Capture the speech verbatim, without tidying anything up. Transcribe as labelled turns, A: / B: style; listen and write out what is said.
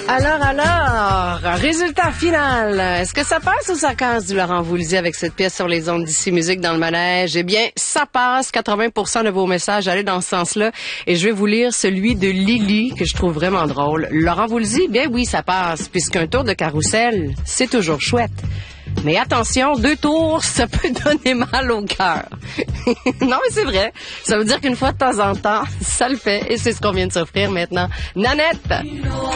A: Alors, alors, résultat final. Est-ce que ça passe ou ça casse du Laurent Voulzy avec cette pièce sur les ondes d'ici musique dans le manège? Eh bien, ça passe. quatre-vingts pour cent de vos messages allaient dans ce sens-là. Et je vais vous lire celui de Lily, que je trouve vraiment drôle. Laurent Voulzy, bien oui, ça passe, puisqu'un tour de carrousel, c'est toujours chouette. Mais attention, deux tours, ça peut donner mal au cœur. Non, mais c'est vrai. Ça veut dire qu'une fois de temps en temps, ça le fait. Et c'est ce qu'on vient de s'offrir maintenant. Nanette!